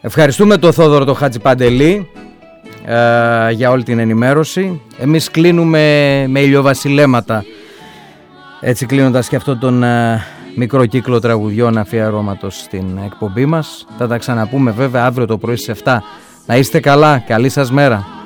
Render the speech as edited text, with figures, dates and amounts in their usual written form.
Ευχαριστούμε τον Θόδωρο το Χατζηπαντελή για όλη την ενημέρωση. Εμείς κλείνουμε με ηλιοβασιλέματα, έτσι κλείνοντας και αυτόν τον μικρό κύκλο τραγουδιών αφιερώματος στην εκπομπή μας. Θα τα ξαναπούμε βέβαια αύριο το πρωί στις 7. Να είστε καλά, καλή σας μέρα.